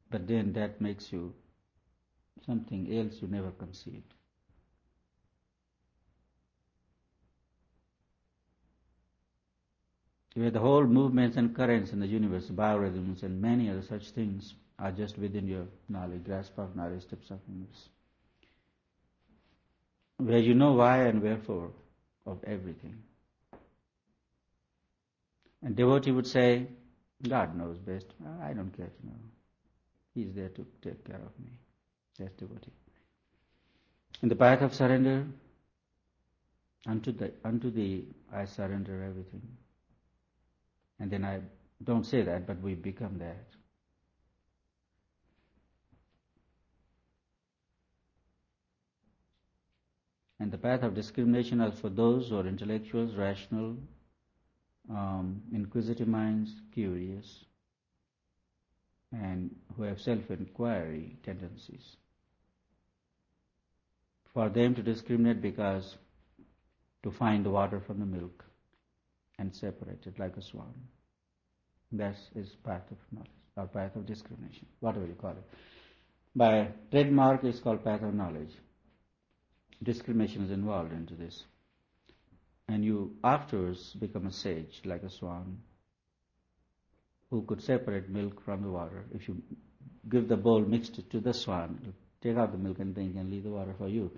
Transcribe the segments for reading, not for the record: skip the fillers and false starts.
but then that makes you something else you never conceived. Where the whole movements and currents in the universe, biorhythms and many other such things are just within your knowledge, grasp of knowledge, tips of fingers. Where you know why and wherefore of everything. And devotee would say, God knows best. I don't care to know. He's there to take care of me. That's devotee. In the path of surrender, unto thee I surrender everything. And then I don't say that, but we become that. And the path of discrimination is for those who are intellectuals, rational, inquisitive minds, curious, and who have self-inquiry tendencies. For them to discriminate because to find the water from the milk and separate it like a swan. That is path of knowledge, or path of discrimination, whatever you call it. By trademark, it's called path of knowledge. Discrimination is involved into this. And you afterwards become a sage, like a swan, who could separate milk from the water. If you give the bowl mixed to the swan, it'll take out the milk and drink and leave the water for you.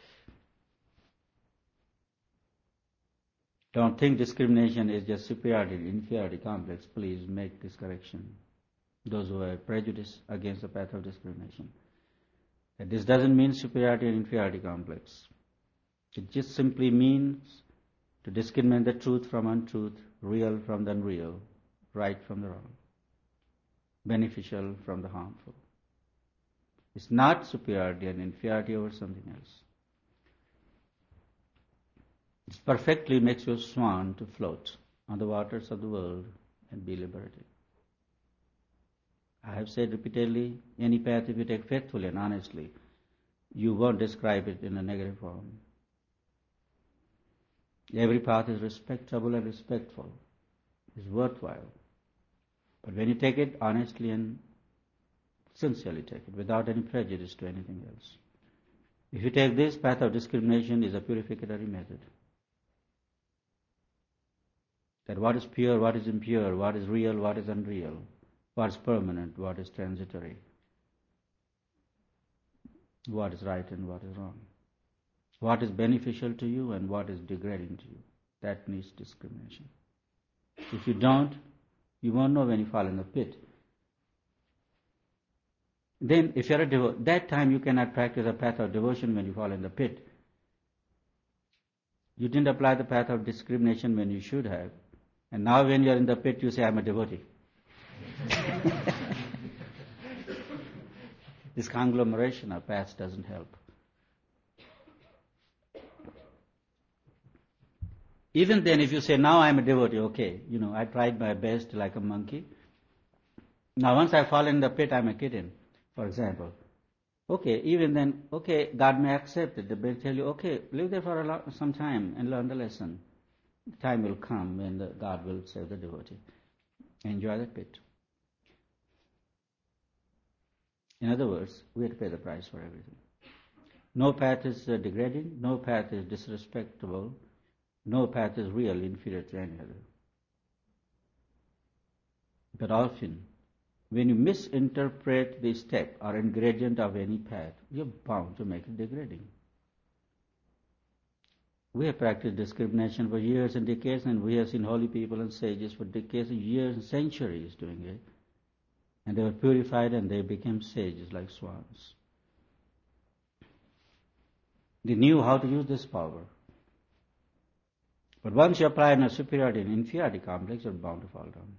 Don't think discrimination is just superiority, inferiority complex. Please make this correction. Those who are prejudiced against the path of discrimination. That this doesn't mean superiority and inferiority complex. It just simply means to discriminate the truth from untruth, real from the unreal, right from the wrong, beneficial from the harmful. It's not superiority and inferiority over something else. It perfectly makes you a swan to float on the waters of the world and be liberated. I have said repeatedly, any path if you take faithfully and honestly, you won't describe it in a negative form. Every path is respectable and respectful, is worthwhile. But when you take it honestly and sincerely take it, without any prejudice to anything else. If you take this path of discrimination, is a purificatory method. That what is pure, what is impure, what is real, what is unreal, what is permanent, what is transitory, what is right and what is wrong, what is beneficial to you and what is degrading to you. That needs discrimination. If you don't, you won't know when you fall in the pit. Then if you're a devotee, that time you cannot practice a path of devotion when you fall in the pit. You didn't apply the path of discrimination when you should have. And now when you're in the pit, you say, I'm a devotee. This conglomeration of paths doesn't help. Even then, if you say, now I'm a devotee, okay, I tried my best like a monkey. Now once I fall in the pit, I'm a kitten, for example. Okay, even then, okay, God may accept it. They may tell you, okay, live there for some time and learn the lesson. The time will come when God will save the devotee. Enjoy the pit. In other words, we have to pay the price for everything. No path is degrading, no path is disrespectable, no path is real inferior to any other. But often, when you misinterpret the step or ingredient of any path, you're bound to make it degrading. We have practiced discrimination for years and decades, and we have seen holy people and sages for decades and years and centuries doing it. And they were purified and they became sages like swans. They knew how to use this power. But once you apply in a superiority and inferiority complex, you're bound to fall down.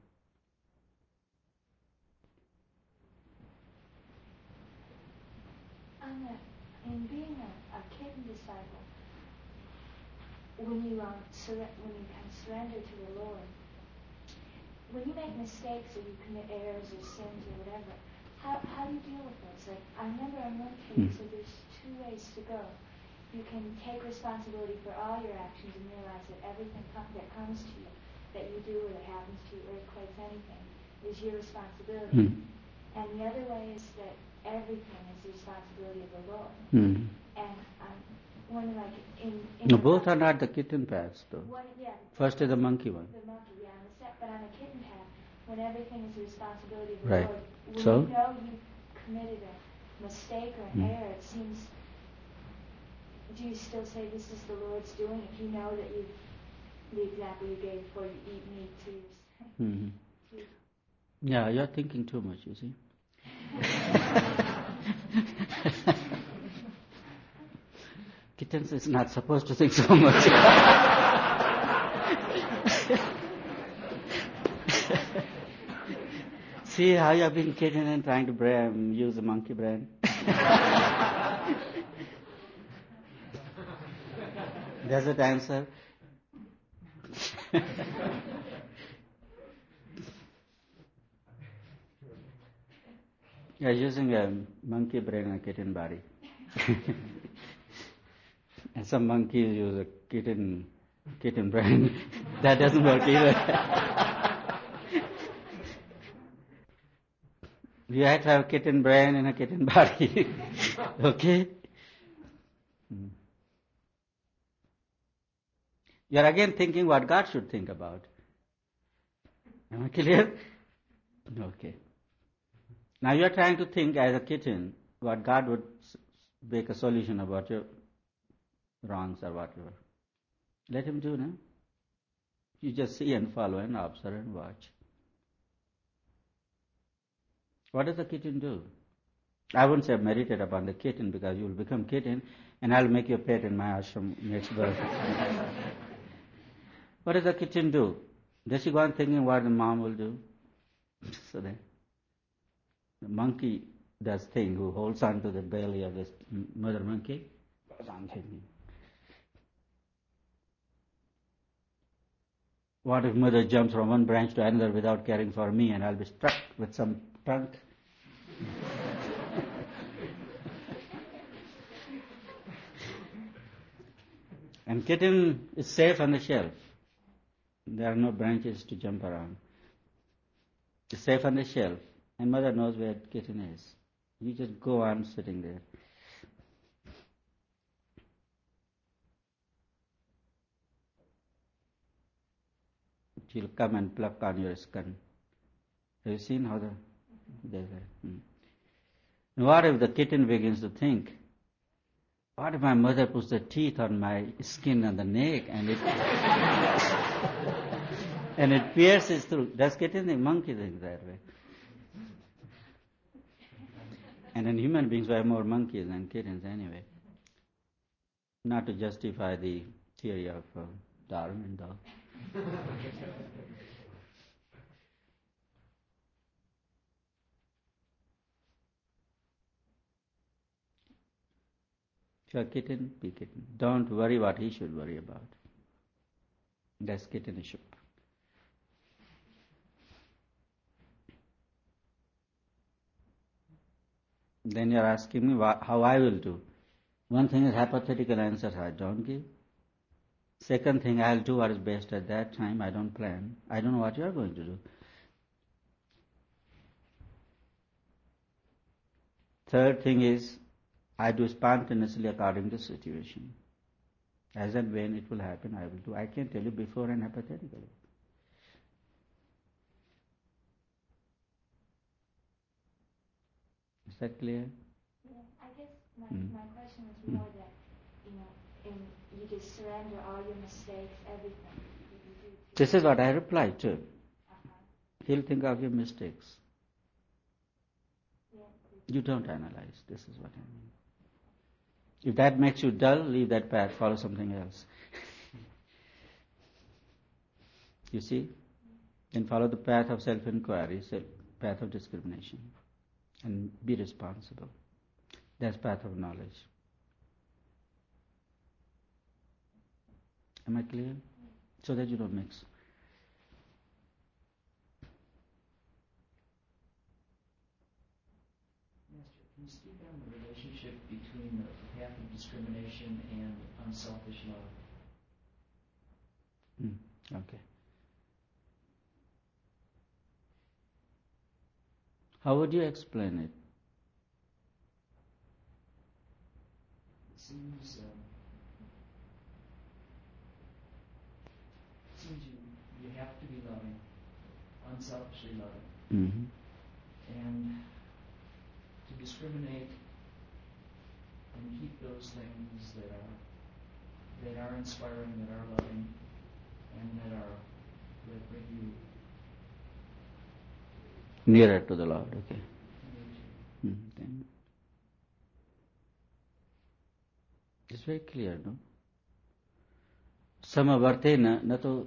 In being a kitten disciple, when you can surrender to the Lord, when you make mistakes or you commit errors or sins or whatever, how do you deal with those? Like, I remember in one case, so there's two ways to go. You can take responsibility for all your actions and realize that everything that comes to you, that you do or that happens to you, earthquakes, anything, is your responsibility. And the other way is that everything is the responsibility of the Lord. Hmm. And one like in No, both are not the kitten paths, though. yeah. First is the monkey one. The monkey, yeah. But on the kitten path, when everything is the responsibility of the Right. Lord, when So? you know you committed a mistake or an error, it seems. Do you still say this is the Lord's doing if you know that the example you gave before you eat meat to Mm-hmm. Yeah, you're thinking too much, you see. Kittens is not supposed to think so much. See how you have been kitten and trying to use the monkey brain? That's the answer. You're using a monkey brain and a kitten body. And some monkeys use a kitten brain. That doesn't work either. You have to have a kitten brain and a kitten body. Okay? You're again thinking what God should think about. Am I clear? Okay. Now you're trying to think as a kitten what God would make a solution about your wrongs or whatever. Let him do, no? You just see and follow and observe and watch. What does the kitten do? I wouldn't say meditate upon the kitten because you will become kitten and I'll make you a pet in my ashram next birth. What does the kitten do? Does she go on thinking what the mom will do? So then, the monkey does thing who holds on to the belly of this mother monkey, goes on thinking. What if mother jumps from one branch to another without caring for me and I'll be struck with some trunk? And kitten is safe on the shelf. There are no branches to jump around. It's safe on the shelf. And mother knows where kitten is. You just go on sitting there. She'll come and pluck on your skin. Have you seen how there's a... What if the kitten begins to think, what if my mother puts the teeth on my skin and the neck and it and it pierces through? Does kitten think? Monkey think that way. And then human beings were more monkeys than kittens anyway. Not to justify the theory of Darwin, though. If you're a kitten, be kitten. Don't worry what he should worry about. That's kittenship. Then you're asking me how I will do. One thing is hypothetical answers I don't give. Second thing, I'll do what is best at that time. I don't plan. I don't know what you're going to do. Third thing is, I do spontaneously according to the situation. As and when it will happen, I will do. I can't tell you before and hypothetically. Is that clear? Yeah, I guess my question was more that, you just surrender all your mistakes, everything. This is what I replied to. He'll think of your mistakes. Yeah. You don't analyze. This is what I mean. If that makes you dull, leave that path, follow something else. You see? Then follow the path of self-inquiry, path of discrimination. And be responsible. That's path of knowledge. Am I clear? So that you don't mix. Master, can you speak on the relationship between the path of discrimination and unselfish love? Okay. 。 How would you explain it? It seems you have to be loving, unselfishly loving, and to discriminate and keep those things that are inspiring, that are loving, and that bring you nearer to the Lord. Okay. Then it's very clear, no? Samavartena nato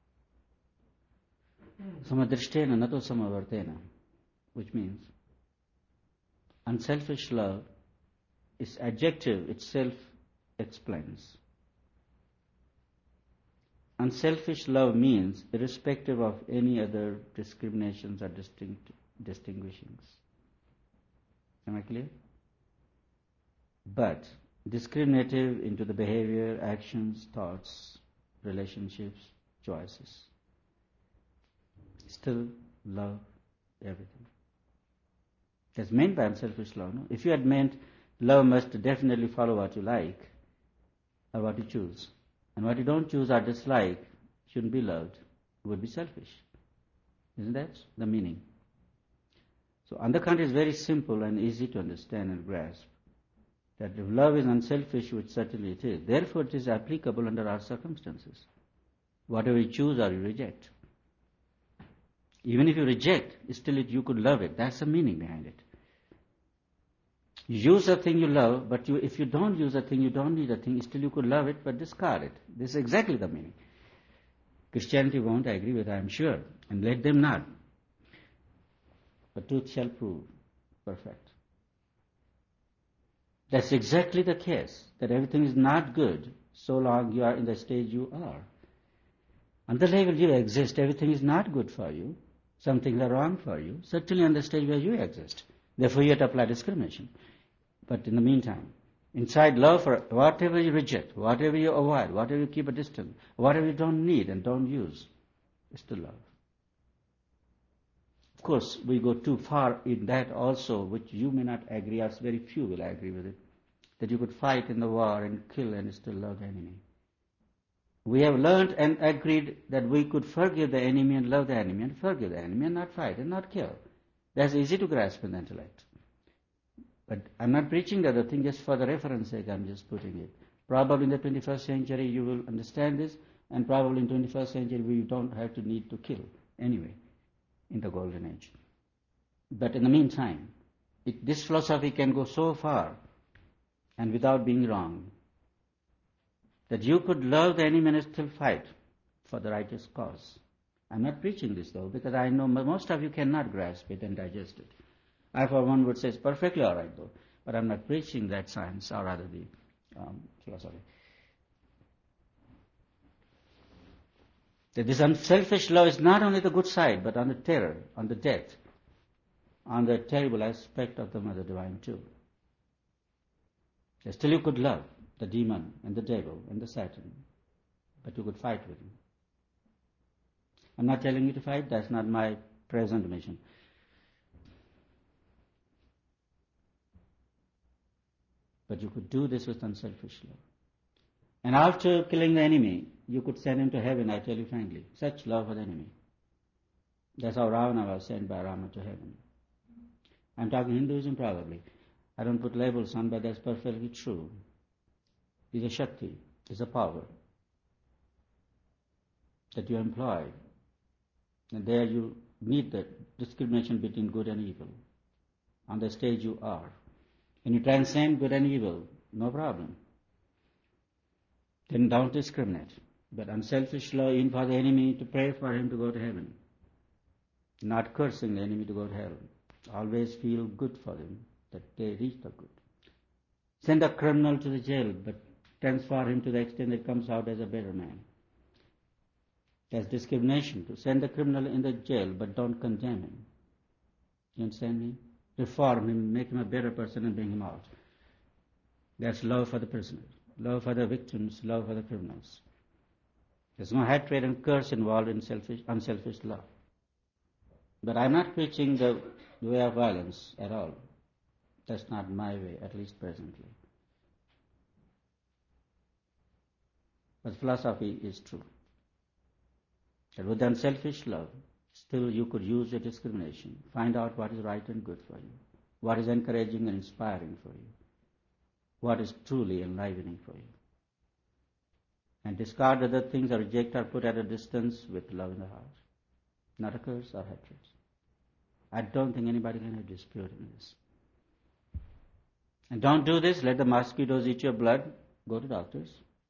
samadrishtena nato samavartena, which means unselfish love is adjective itself explains. Unselfish love means irrespective of any other discriminations or distinguishings. Am I clear? But discriminative into the behavior, actions, thoughts, relationships, choices. Still love everything. That's meant by unselfish love. No? If you had meant love must definitely follow what you like or what you choose, and what you don't choose or dislike shouldn't be loved, it would be selfish. Isn't that the meaning? So on the contrary, it's very simple and easy to understand and grasp that if love is unselfish, which certainly it is, therefore it is applicable under our circumstances. Whatever you choose or you reject. Even if you reject, still you could love it. That's the meaning behind it. You use a thing you love, but if you don't use a thing, you don't need a thing, still you could love it, but discard it. This is exactly the meaning. Christianity won't agree with it, I am sure, and let them not. But truth shall prove perfect. That's exactly the case, that everything is not good so long you are in the stage you are. On the level you exist, everything is not good for you. Some things are wrong for you, certainly on the stage where you exist. Therefore you have to apply discrimination. But in the meantime, inside love, for whatever you reject, whatever you avoid, whatever you keep a distance, whatever you don't need and don't use, is still love. Of course, we go too far in that also, which you may not agree, or very few will agree with it, that you could fight in the war and kill and still love the enemy. We have learned and agreed that we could forgive the enemy and love the enemy and forgive the enemy and not fight and not kill. That's easy to grasp in the intellect. But I'm not preaching the other thing just for the reference sake, I'm just putting it. Probably in the 21st century you will understand this, and probably in the 21st century we don't have to need to kill anyway in the golden age. But in the meantime, this philosophy can go so far and without being wrong, that you could love the enemy and still fight for the righteous cause. I'm not preaching this though, because I know most of you cannot grasp it and digest it. I for one would say it's perfectly all right though, but I'm not preaching that science, or rather the philosophy. That this unselfish love is not only the good side, but on the terror, on the death, on the terrible aspect of the Mother Divine too. That still you could love the demon and the devil and the Satan, but you could fight with him. I'm not telling you to fight, that's not my present mission. But you could do this with unselfish love. And after killing the enemy, you could send him to heaven, I tell you frankly. Such love for the enemy. That's how Ravana was sent by Rama to heaven. I'm talking Hinduism probably. I don't put labels on, but that's perfectly true. It's a Shakti, it's a power that you employ. And there you meet the discrimination between good and evil. On the stage you are. When you transcend good and evil, no problem. Then don't discriminate. But unselfish love, even for the enemy, to pray for him to go to heaven. Not cursing the enemy to go to hell. Always feel good for them, that they reach the good. Send a criminal to the jail, but transform him to the extent that he comes out as a better man. That's discrimination, to send the criminal in the jail, but don't condemn him. You understand me? Reform him, make him a better person and bring him out. That's love for the prisoners, love for the victims, love for the criminals. There's no hatred and curse involved in unselfish love. But I'm not preaching the the way of violence at all. That's not my way, at least presently. But philosophy is true. That with unselfish love, still you could use your discrimination. Find out what is right and good for you, what is encouraging and inspiring for you, what is truly enlivening for you. And discard other things or reject or put at a distance with love in the heart, not a curse or hatred. I don't think anybody can have dispute in this. And don't do this, let the mosquitoes eat your blood, go to doctors.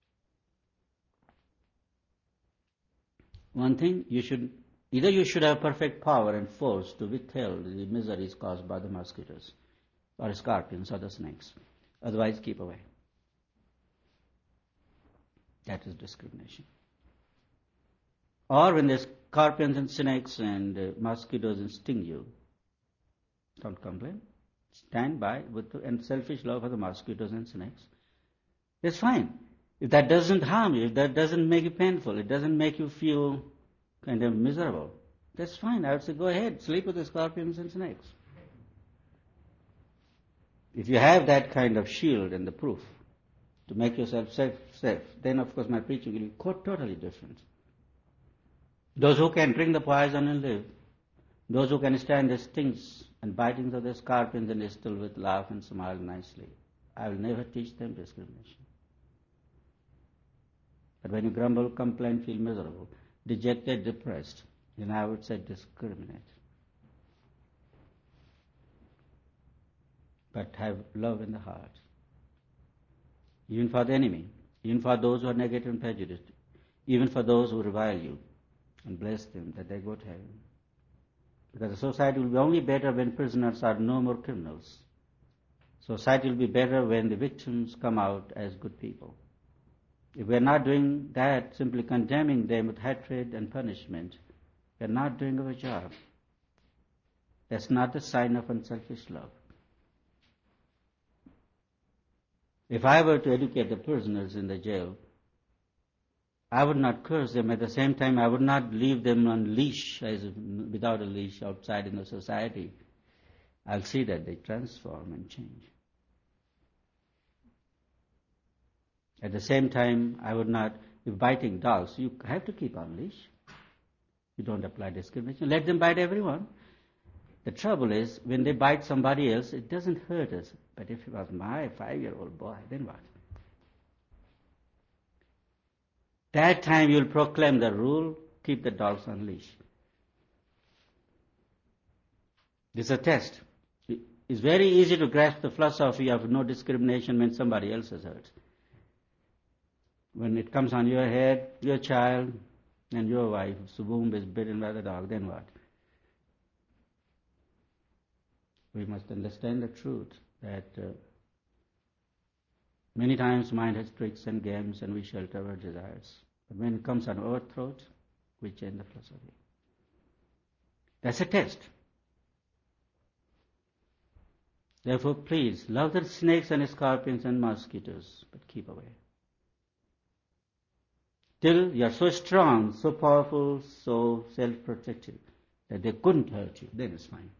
One thing, you should have perfect power and force to withhold the miseries caused by the mosquitoes or scorpions or the snakes. Otherwise, keep away. That is discrimination. Or when the scorpions and snakes and mosquitoes sting you, don't complain. Stand by with unselfish love for the mosquitoes and snakes. It's fine. If that doesn't harm you, if that doesn't make you painful, it doesn't make you feel kind of miserable, that's fine. I would say go ahead, sleep with the scorpions and snakes. If you have that kind of shield and the proof to make yourself safe, then of course my preaching will be totally different. Those who can drink the poison and live, those who can stand the stings and bitings of the scorpions and still with laugh and smile nicely, I will never teach them discrimination. But when you grumble, complain, feel miserable, dejected, depressed, then I would say discriminate. But have love in the heart. Even for the enemy, even for those who are negative and prejudiced, even for those who revile you, and bless them that they go to heaven. Because the society will be only better when prisoners are no more criminals. Society will be better when the victims come out as good people. If we are not doing that, simply condemning them with hatred and punishment, we are not doing our job. That's not the sign of unselfish love. If I were to educate the prisoners in the jail, I would not curse them. At the same time, I would not leave them on leash, without a leash outside in the society. I'll see that they transform and change. At the same time, I would not, if biting dogs, you have to keep on leash. You don't apply discrimination. Let them bite everyone. The trouble is, when they bite somebody else, it doesn't hurt us. But if it was my 5-year-old boy, then what? That time you'll proclaim the rule, keep the dogs on leash. This is a test. It's very easy to grasp the philosophy of no discrimination when somebody else is hurt. When it comes on your head, your child and your wife, whose womb is bitten by the dog, then what? We must understand the truth that many times mind has tricks and games and we shelter our desires. But when it comes on our throat, we change the philosophy. That's a test. Therefore, please, love the snakes and scorpions and mosquitoes, but keep away. Till you are so strong, so powerful, so self-protective, that they couldn't hurt you, then it's fine.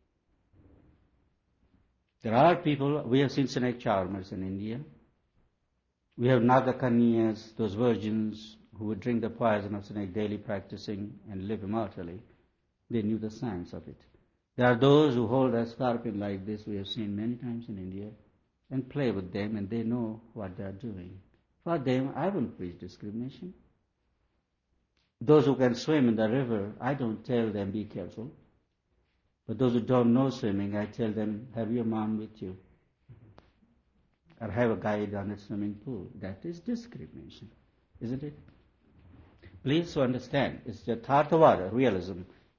There are people, we have seen snake charmers in India. We have Nagakanyas, those virgins who would drink the poison of snake daily practicing and live immortally. They knew the science of it. There are those who hold a scorpion like this, we have seen many times in India, and play with them, and they know what they are doing. For them, I won't preach discrimination. Those who can swim in the river, I don't tell them be careful. But those who don't know swimming, I tell them, have your mom with you. Or have a guide on a swimming pool. That is discrimination, isn't it? Please understand, it's Yatharthavada, realism.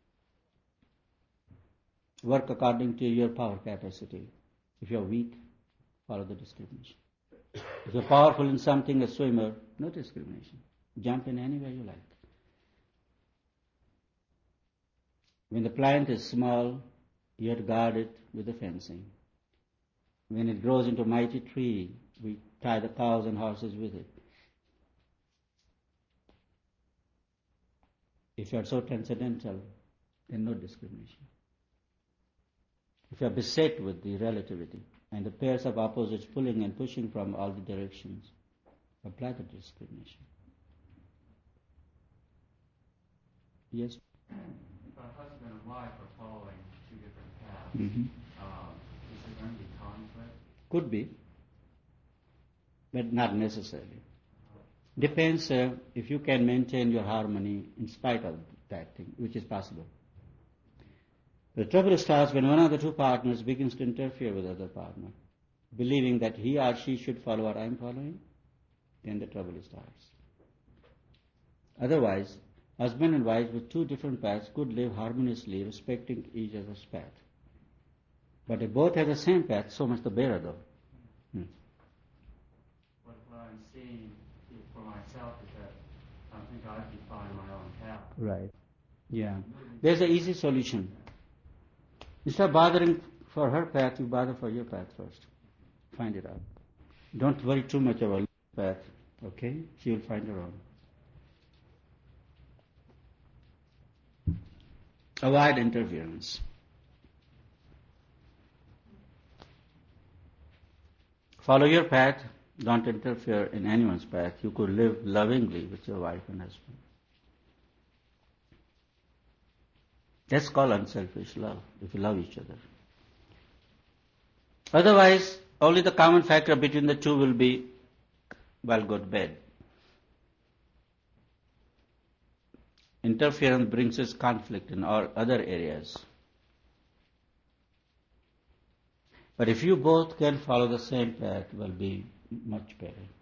Work according to your power capacity. If you're weak, follow the discrimination. If you're powerful in something, a swimmer, no discrimination. Jump in anywhere you like. When the plant is small, you have to guard it with the fencing. When it grows into a mighty tree, we tie the cows and horses with it. If you are so transcendental, then no discrimination. If you are beset with the relativity and the pairs of opposites pulling and pushing from all the directions, apply the discrimination. Yes? If a husband and wife are following two different paths, Mm-hmm. is there going to be conflict? Could be, but not necessarily. Depends if you can maintain your harmony in spite of that thing, which is possible. The trouble starts when one of the two partners begins to interfere with the other partner, believing that he or she should follow what I am following, then the trouble starts. Otherwise, husband and wife with two different paths could live harmoniously, respecting each other's path. But if both have the same path, so much the better though. What I'm seeing for myself is that I think I'd be following my own path. Right. Yeah. There's an easy solution. Instead of bothering for her path, you bother for your path first. Find it out. Don't worry too much about her path, okay? She will find her own. Avoid interference. Follow your path. Don't interfere in anyone's path. You could live lovingly with your wife and husband. That's called unselfish love, if you love each other. Otherwise, only the common factor between the two will be, well, go to bed. Interference brings us conflict in all other areas. But if you both can follow the same path, it will be much better.